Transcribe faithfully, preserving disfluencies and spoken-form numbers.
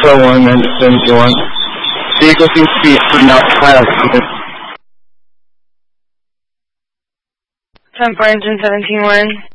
Echo one and seventy-one. Vehicle seems to be putting out fire. ten four engine seventeen one.